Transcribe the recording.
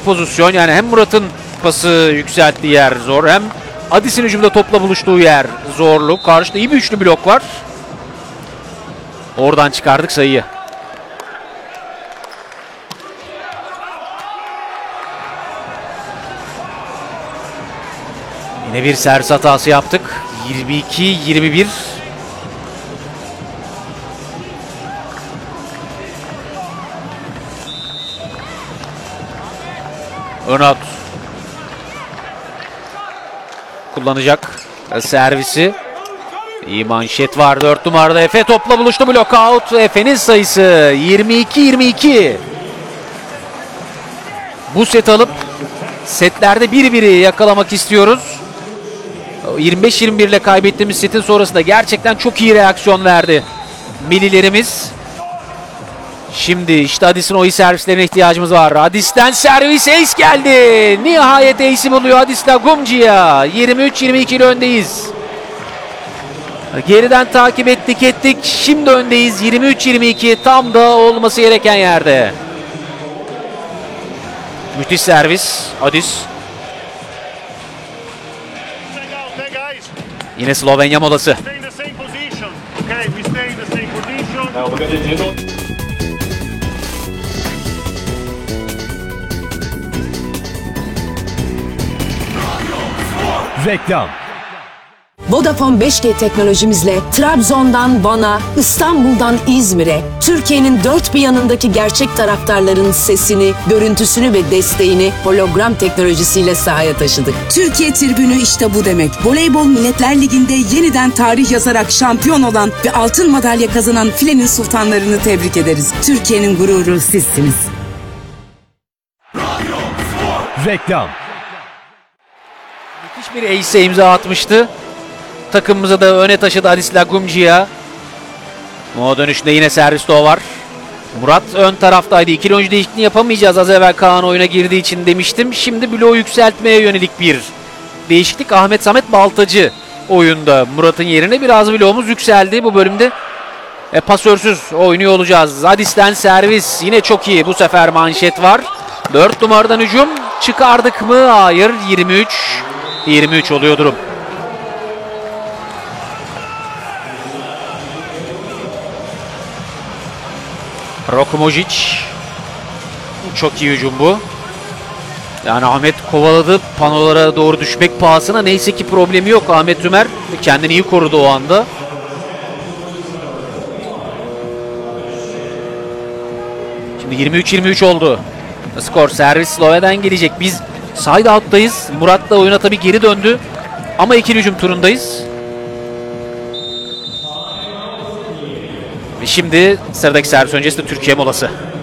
pozisyon. Yani hem Murat'ın pası yükselttiği yer zor, hem Adis'in hücumda topla buluştuğu yer zorlu. Karşıda iyi bir üçlü blok var. Oradan çıkardık sayıyı. Yine bir servis hatası yaptık. 22-21. Önat kullanacak servisi. İyi manşet var 4 numarada. Efe topla buluştu, blockout. Efe'nin sayısı 22-22. Bu set alıp setlerde bir yakalamak istiyoruz. 25-21 ile kaybettiğimiz setin sonrasında gerçekten çok iyi reaksiyon verdi millilerimiz. Şimdi işte Adis'in o iyi servislerine ihtiyacımız var. Adis'ten servis, ace geldi. Nihayet ace'i buluyor Adis Lagumciya. 23-22 ile öndeyiz. Geriden takip ettik. Şimdi öndeyiz. 23-22, tam da olması gereken yerde. Müthiş servis. Adis. Yine Slovenya molası. Reklam. Vodafone 5G teknolojimizle Trabzon'dan Van'a, İstanbul'dan İzmir'e, Türkiye'nin dört bir yanındaki gerçek taraftarların sesini, görüntüsünü ve desteğini hologram teknolojisiyle sahaya taşıdık. Türkiye tribünü işte bu demek. Voleybol Milletler Ligi'nde yeniden tarih yazarak şampiyon olan ve altın madalya kazanan filenin sultanlarını tebrik ederiz. Türkiye'nin gururu sizsiniz. Reklam. Müthiş bir ace'e imza atmıştı. Takımımıza da öne taşıdı Adis Lagumciya. O dönüşünde yine serviste o var. Murat ön taraftaydı. İkili oyuncu değişikliğini yapamayacağız az evvel Kaan oyuna girdiği için demiştim. Şimdi bloğu yükseltmeye yönelik bir değişiklik. Ahmet Samet Baltacı oyunda. Murat'ın yerine biraz bloğumuz yükseldi. Bu bölümde pasörsüz oynuyor olacağız. Adis'ten servis yine çok iyi. Bu sefer manşet var. 4 numaradan hücum. Çıkardık mı? Hayır. 23 oluyor durum. Rokumojic. Çok iyi hücum bu. Yani Ahmet kovaladı. Panolara doğru düşmek pahasına. Neyse ki problemi yok. Ahmet Ümer kendini iyi korudu o anda. Şimdi 23-23 oldu. Skor, servis Slovenya'dan gelecek. Biz side out'tayız. Murat da oyuna tabii geri döndü. Ama ikili hücum turundayız. Ve şimdi sıradaki servis öncesi de Türkiye molası.